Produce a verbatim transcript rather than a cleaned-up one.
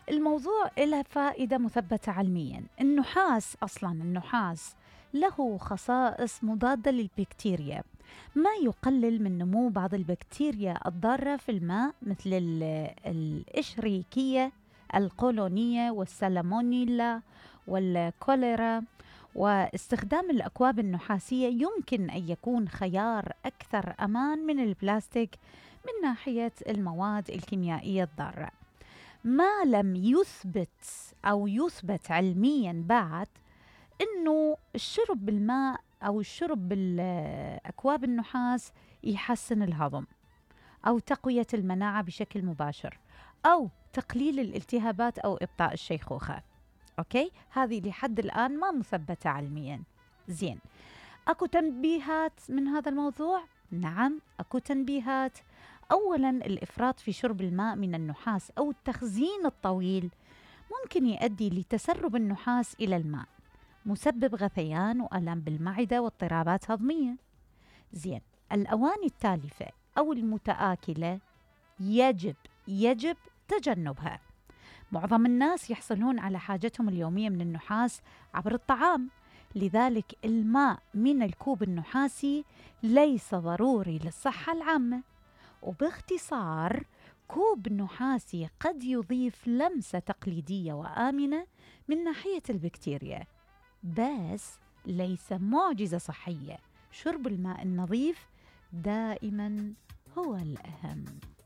الموضوع له فائدة مثبتة علميا. النحاس أصلا النحاس له خصائص مضادة للبكتيريا، ما يقلل من نمو بعض البكتيريا الضارة في الماء مثل ال- الإشريكية القولونية والسالمونيلا والكوليرا. واستخدام الأكواب النحاسية يمكن أن يكون خيار أكثر أمان من البلاستيك من ناحية المواد الكيميائية الضارة. ما لم يثبت أو يثبت علميا بعد إنه الشرب بالماء أو الشرب بالأكواب النحاس يحسن الهضم أو تقوية المناعة بشكل مباشر أو تقليل الالتهابات أو إبطاء الشيخوخة. أوكي، هذه لحد الآن ما مثبتة علميا. زين، أكو تنبيهات من هذا الموضوع؟ نعم، أكو تنبيهات. أولا، الإفراط في شرب الماء من النحاس أو التخزين الطويل ممكن يؤدي لتسرب النحاس إلى الماء، مسبب غثيان وألم بالمعدة واضطرابات هضمية. زين، الأواني التالفة أو المتآكلة يجب يجب تجنبها. معظم الناس يحصلون على حاجتهم اليومية من النحاس عبر الطعام، لذلك الماء من الكوب النحاسي ليس ضروري للصحة العامة. وباختصار، كوب نحاسي قد يضيف لمسة تقليدية وآمنة من ناحية البكتيريا، بس ليس معجزة صحية. شرب الماء النظيف دائما هو الأهم.